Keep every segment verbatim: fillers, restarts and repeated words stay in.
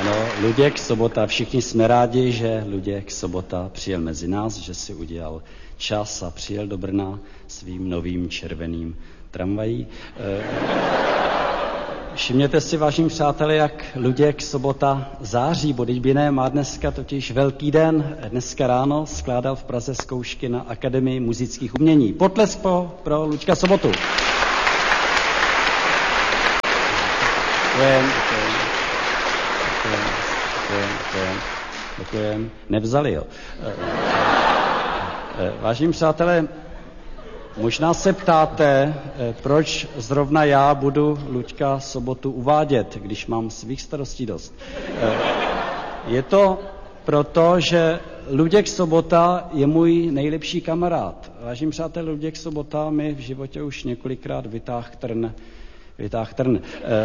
No, Luděk Sobota, všichni jsme rádi, že Luděk Sobota přijel mezi nás, že si udělal čas a přijel do Brna svým novým červeným tramvají. Všimněte si, vážení přátelé, jak Luděk Sobota září, bo by ne, má dneska totiž velký den. Dneska ráno skládal v Praze zkoušky na Akademii muzických umění. Potlesk pro, pro Luďka Sobotu. Děkujem, děkujem, děkujem, děkujem, děkujem. Nevzali, jo. Vážení přátelé, možná se ptáte, proč zrovna já budu Luďka Sobotu uvádět, když mám svých starostí dost. Je to proto, že Luděk Sobota je můj nejlepší kamarád. Vážení přátelé, Luděk Sobota mi v životě už několikrát vytáhl trn. Vytáhl trn.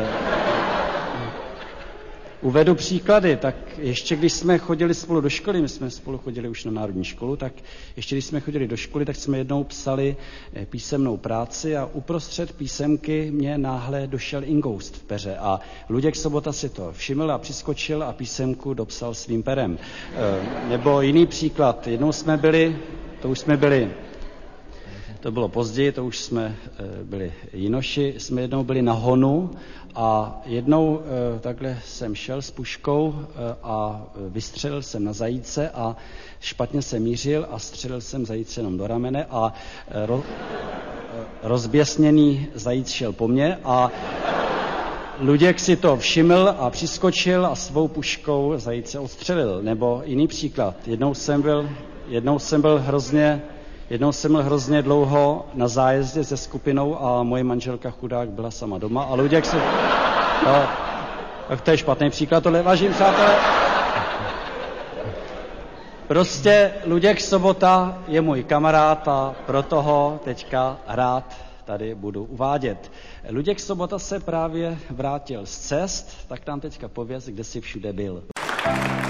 Uvedu příklady, tak ještě když jsme chodili spolu do školy, my jsme spolu chodili už na národní školu, tak ještě když jsme chodili do školy, tak jsme jednou psali písemnou práci a uprostřed písemky mě náhle došel ingoust v peře a Luděk Sobota si to všiml a přiskočil a písemku dopsal svým perem. Nebo jiný příklad, jednou jsme byli, to už jsme byli, to bylo později, to už jsme byli jinoši, jsme jednou byli na honu a jednou takhle jsem šel s puškou a vystřelil jsem na zajíce a špatně jsem mířil a střelil jsem zajíce jenom do ramene a ro, rozběsněný zajíc šel po mně a Luděk si to všiml a přiskočil a svou puškou zajíce odstřelil. Nebo jiný příklad, jednou jsem byl, jednou jsem byl hrozně Jednou jsem byl hrozně dlouho na zájezdě se skupinou a moje manželka chudák byla sama doma a Luděk se... No, tak to je špatný příklad, tohle, vážím přátelé. Prostě Luděk Sobota je můj kamarád a proto ho teďka rád tady budu uvádět. Luděk Sobota se právě vrátil z cest, tak nám teďka pověz, kde jsi všude byl.